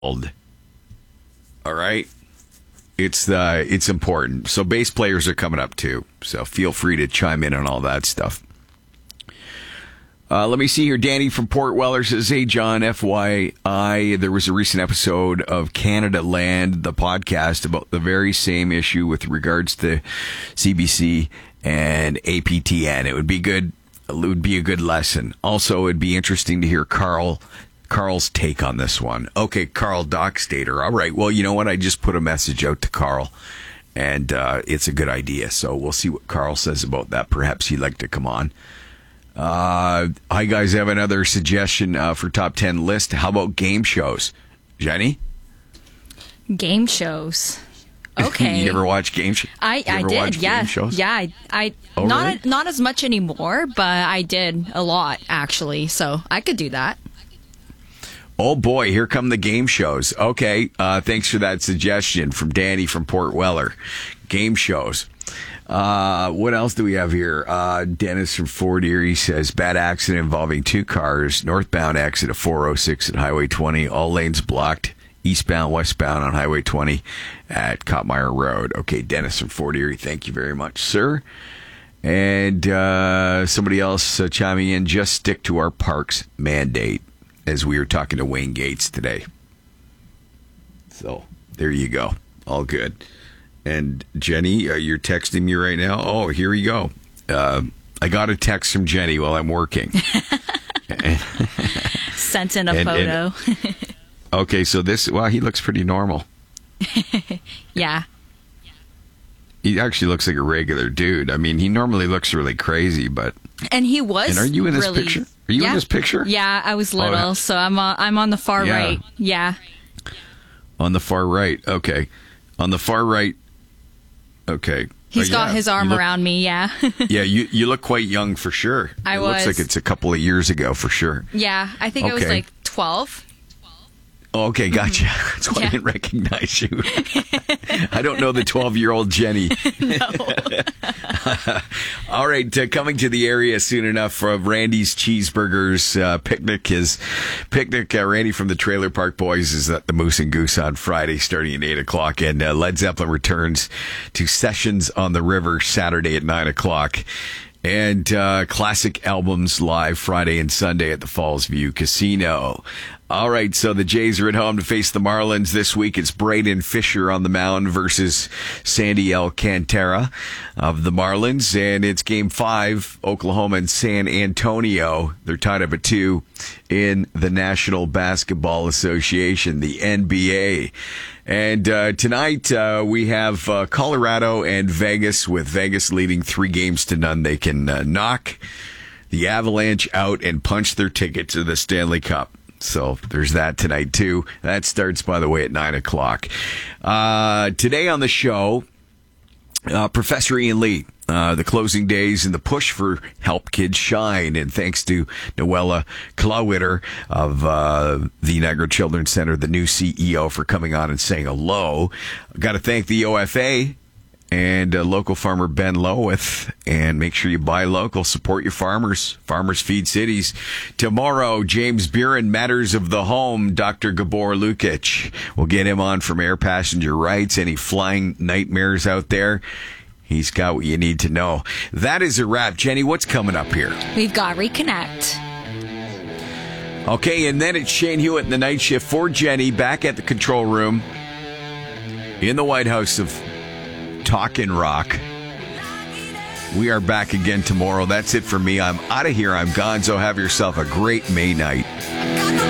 All right. It's important. So bass players are coming up too. So feel free to chime in on all that stuff. Let me see here. Danny from Port Weller says, "Hey, John, FYI, there was a recent episode of Canada Land, the podcast, about the very same issue with regards to CBC and APTN. It would be good. It would be a good lesson. Also, it'd be interesting to hear Carl's take on this one." Okay, Carl Dockstader. All right. Well, you know what? I just put a message out to Carl, and it's a good idea. So we'll see what Carl says about that. Perhaps he'd like to come on. Hi, guys. I have another suggestion for top 10 list. How about game shows? Jenny? Game shows. Okay. You ever watch game shows? I did, yeah. Yeah, I Oh, really? not as much anymore, but I did a lot, actually. So I could do that. Oh, boy. Here come the game shows. Okay. Thanks for that suggestion from Danny from Port Weller. Game shows. What else do we have here? Dennis from Fort Erie says, bad accident involving two cars, northbound exit of 406 at Highway 20, all lanes blocked, eastbound, westbound on Highway 20 at Cottmeyer Road. Okay, Dennis from Fort Erie, thank you very much, sir. And somebody else chiming in, just stick to our parks mandate, as we were talking to Wayne Gates today. So, there you go. All good. And Jenny, you're texting me right now. Oh, here we go. I got a text from Jenny while I'm working. Sent in a photo. Okay, so he looks pretty normal. Yeah. He actually looks like a regular dude. I mean, he normally looks really crazy, but... And he was. And are you in this picture? Are you in this picture? Yeah, I was little, so I'm on the far right. Yeah. On the far right. Okay. On the far right. Okay. He's got his arm around me, yeah. Yeah, you look quite young for sure. It looks like it's a couple of years ago for sure. Yeah, I think I was like 12. Oh, okay, gotcha. That's why I didn't recognize you. I don't know the 12-year-old Jenny. No. All right, coming to the area soon enough for Randy's Cheeseburgers picnic. Randy from the Trailer Park Boys is at the Moose and Goose on Friday starting at 8 o'clock. And Led Zeppelin returns to Sessions on the River Saturday at 9 o'clock. And classic albums live Friday and Sunday at the Falls View Casino. All right, so the Jays are at home to face the Marlins this week. It's Braden Fisher on the mound versus Sandy Alcantara of the Marlins. And it's Game 5, Oklahoma and San Antonio. They're tied up at 2 in the National Basketball Association, the NBA. And tonight we have Colorado and Vegas, with Vegas leading 3-0. They can knock the Avalanche out and punch their ticket to the Stanley Cup. So there's that tonight, too. That starts, by the way, at 9 o'clock. Today on the show, Professor Ian Lee, the closing days and the push for Help Kids Shine. And thanks to Noella Clawitter of the Niagara Children's Center, the new CEO, for coming on and saying hello. Got to thank the OFA and local farmer Ben Lowith. And make sure you buy local, support your farmers. Farmers feed cities. Tomorrow, James Buren, Matters of the Home, Dr. Gabor Lukic. We'll get him on from air passenger rights. Any flying nightmares out there? He's got what you need to know. That is a wrap. Jenny, what's coming up here? We've got Reconnect. Okay, and then it's Shane Hewitt in the night shift for Jenny, back at the control room in the White House of Talkin' Rock. We are back again tomorrow. That's it for me. I'm out of here. I'm Gonzo. Have yourself a great May night.